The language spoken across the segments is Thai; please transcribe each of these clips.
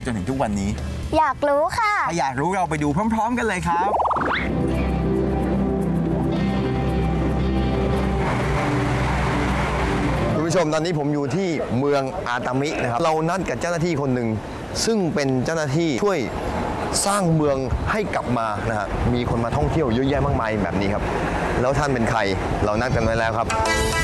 จนถึงทุกวันนี้อยากรู้ค่ะถ้าอยากรู้เราไปดูพร้อมๆกันเลยครับคุณผู้ชมตอนนี้ผมอยู่ที่เมืองอาตามินะครับเรานัดกับเจ้าหน้าที่คนหนึ่งซึ่งเป็นเจ้าหน้าที่ช่วยสร้างเมืองให้กลับมานะฮะมีคนมาท่องเที่ยวเยอะแยะมากมายแบบนี้ครับแล้วท่านเป็นใครเรานัดกันไว้แล้วครับ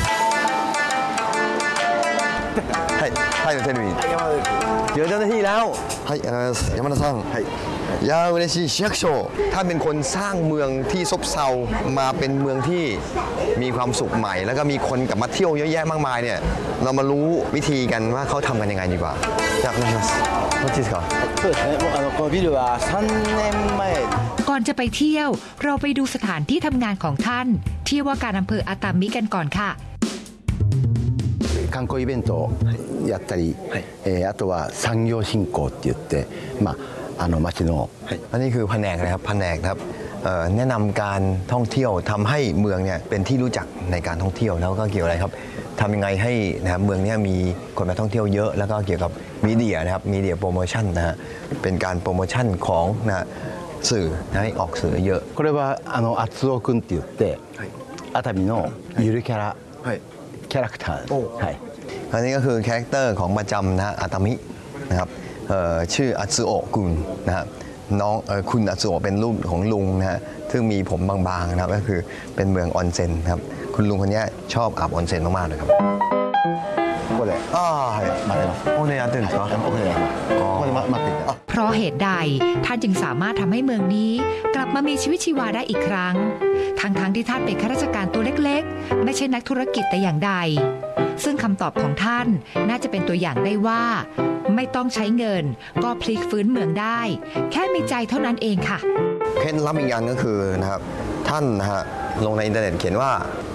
ให้เทนวีเจอเจ้าหน้าที่แล้วให้ยามาซังยาเวเนชิชิยักโชท่านเป็นคนสร้างเมืองที่ซบเซามาเป็นเมืองที่มีความสุขใหม่แล้วก็มีคนกลับมาเที่ยวเยอะแยะมากมายเนี่ยเรามารู้วิธีกันว่าเขาทำกันยังไงดีกว่าอยากรู้มั้ยว่าที่เขาそうですね。このビルは3年前ก่อนจะไปเที่ยวเราไปดูสถานที่ทำงานของท่านที่ว่าการอำเภออาตามิกันก่อนค่ะ観光イベントをやったり、あとは産業振興って言って、町の、 อันนี้คือแผนกนะครับแผนกครับแนะนำการท่องเที่ยวทำให้เมืองเนี่ยเป็นที่รู้จักในการท่องเที่ยวแล้วก็เกี่ยวอะไรครับทำยังไงให้นะครับเมืองนี้มีคนมาท่องเที่ยวเยอะแล้วก็เกี่ยวกับมีเดียนะครับมีเดียโปรโมชั่นนะฮะเป็นการโปรโมชั่นของนะสื่อให้ออกสื่อเยอะこれは厚尾くんって言って熱海のゆるキャラ、キャラクターです。 อันนี้ก็คือคาแรคเตอร์ของประจำนะฮะอาตามินะครับชื่ออัตสึโอะกุนนะฮะน้องคุณอัตสึโอะเป็นลูกของลุงนะฮะซึ่งมีผมบางๆนะครับก็คือเป็นเมืองออนเซ็นครับคุณลุงคนนี้ชอบอาบออนเซ็นมากๆเลยครับここで待ってます。 โอ้เนี่ยตื่นครับここで待っていた。 เพราะเหตุใดท่านจึงสามารถทำให้เมืองนี้กลับมามีชีวิตชีวาได้อีกครั้งทั้งที่ท่านเป็นข้าราชการตัวเล็กๆไม่ใช่นักธุรกิจแต่อย่างใดซึ่งคำตอบของท่านน่าจะเป็นตัวอย่างได้ว่าไม่ต้องใช้เงินก็พลิกฟื้นเมืองได้แค่มีใจเท่านั้นเองค่ะเคล็ดลับอีกอย่างก็คือนะครับท่านนะฮะลงในอินเทอร์เน็ตเขียนว่า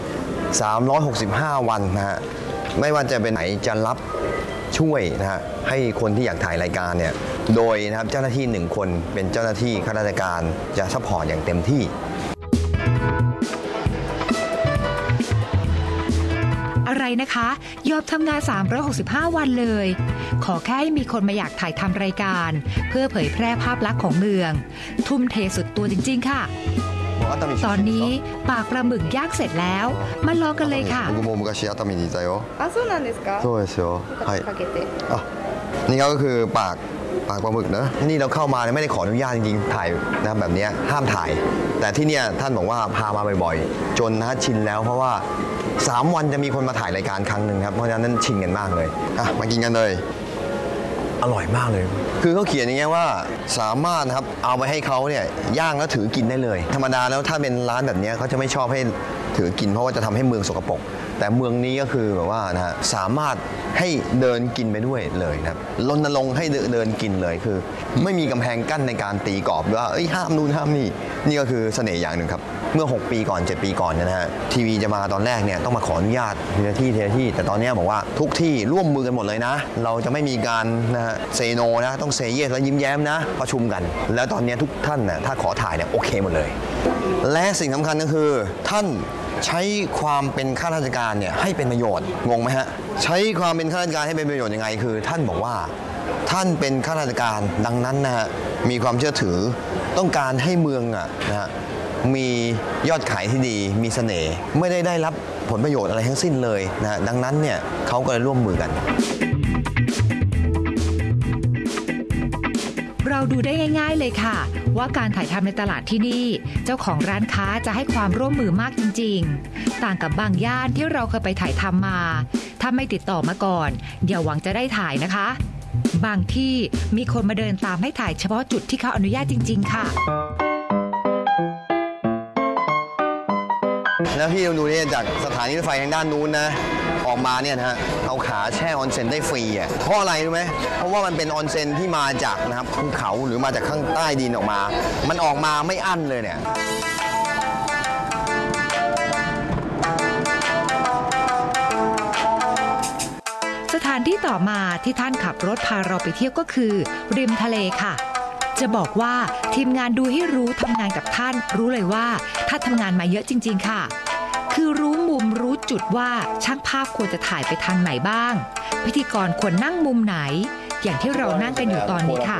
365 วันนะฮะไม่ว่าจะเป็นไหนจะรับช่วยนะฮะให้คนที่อยากถ่ายรายการเนี่ยโดยนะครับเจ้าหน้าที่1คนเป็นเจ้าหน้าที่ข้าราชการจะซัพพอร์ตอย่างเต็มที่อะไรนะคะยอมทำงาน365 วันเลยขอแค่ให้มีคนมาอยากถ่ายทำรายการเพื่อเผยแพร่ภาพลักษณ์ของเมืองทุ่มเทสุดตัวจริงๆค่ะตอนนี้ปากปลาหมึกย่างเสร็จแล้วมาลองกันเลยค่ะ僕も昔熱海にいたよあ、そうなんですかそうですよはいかけてนี่ก็คือปากปลาหมึกนะนี่เราเข้ามาไม่ได้ขออนุญาตจริงๆถ่ายนะแบบนี้ห้ามถ่ายแต่ที่เนี่ยท่านบอกว่าพามาบ่อยๆจนนะชินแล้วเพราะว่า3 วันจะมีคนมาถ่ายรายการครั้งหนึ่งครับเพราะฉะนั้นชินกันมากเลยมากินกันเลยอร่อยมากเลยคือเขาเขียนอย่างเงี้ยว่าสามารถนะครับเอาไปให้เขาเนี่ยย่างแล้วถือกินได้เลยธรรมดาแล้วถ้าเป็นร้านแบบนี้เขาจะไม่ชอบให้ถือกินเพราะว่าจะทำให้เมืองสกปรกแต่เมืองนี้ก็คือแบบว่านะฮะสามารถให้เดินกินไปด้วยเลยนะครับรณรงค์ให้เดินกินเลยคือไม่มีกำแพงกั้นในการตีกรอบว่าห้ามนู่นห้ามนี่นี่ก็คือเสน่ห์อย่างหนึ่งครับเมื่อ6 ปีก่อน7 ปีก่อนนะฮะทีวีจะมาตอนแรกเนี่ยต้องมาขออนุญาตทีละที่แต่ตอนนี้บอกว่าทุกที่ร่วมมือกันหมดเลยนะเราจะไม่มีการนะฮะเซโนนะต้องเซเยสแล้วยิ้มแย้มนะประชุมกันแล้วตอนนี้ทุกท่านนะถ้าขอถ่ายเนี่ยโอเคหมดเลยและสิ่งสำคัญก็คือท่านใช้ความเป็นข้าราชการเนี่ยให้เป็นประโยชน์งงไหมฮะใช้ความเป็นข้าราชการให้เป็นประโยชน์ยังไงคือท่านบอกว่าท่านเป็นข้าราชการดังนั้นนะฮะมีความเชื่อถือต้องการให้เมืองนะฮะมียอดขายที่ดีมีเสน่ห์ไม่ได้รับผลประโยชน์อะไรทั้งสิ้นเลยนะดังนั้นเนี่ยเขาก็เลยร่วมมือกันเราดูได้ง่ายๆเลยค่ะว่าการถ่ายทำในตลาดที่นี่เจ้าของร้านค้าจะให้ความร่วมมือมากจริงๆต่างกับบางย่านที่เราเคยไปถ่ายทำมาถ้าไม่ติดต่อมาก่อนอย่าหวังจะได้ถ่ายนะคะบางที่มีคนมาเดินตามให้ถ่ายเฉพาะจุดที่เขาอนุญาตจริงๆค่ะแล้วพี่ดูนี่จากสถานีรถไฟทางด้านนู้นนะออกมาเนี่ยนะฮะเอาขาแช่ออนเซ็นได้ฟรีอ่ะเพราะอะไรรู้ไหมเพราะว่ามันเป็นออนเซ็นที่มาจากนะครับภูเขาหรือมาจากข้างใต้ดินออกมามันออกมาไม่อั้นเลยเนี่ยสถานที่ต่อมาที่ท่านขับรถพาเราไปเที่ยวก็คือริมทะเลค่ะจะบอกว่าทีมงานดูให้รู้ทำงานกับท่านรู้เลยว่าท่านทำงานมาเยอะจริงๆค่ะคือรู้มุมรู้จุดว่าช่างภาพควรจะถ่ายไปทางไหนบ้างพิธีกรควรนั่งมุมไหนอย่างที่เรานั่งกันอยู่ตอนนี้ค่ะ